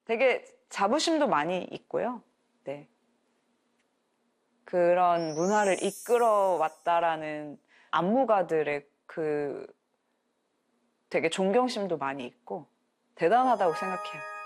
되게 자부심도 많이 있고요. 네. 그런 문화를 이끌어 왔다라는 안무가들의 그 되게 존경심도 많이 있고 대단하다고 생각해요.